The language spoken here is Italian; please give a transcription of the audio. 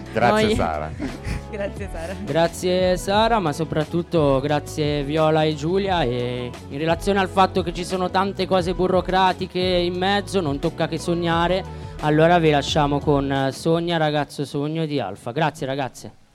Grazie Sara. Grazie Sara. Grazie Sara, ma soprattutto grazie Viola e Giulia. E in relazione al fatto che ci sono tante cose burocratiche in mezzo, non tocca che sognare. Allora vi lasciamo con Sogna ragazzo sogno di Alfa. Grazie ragazze.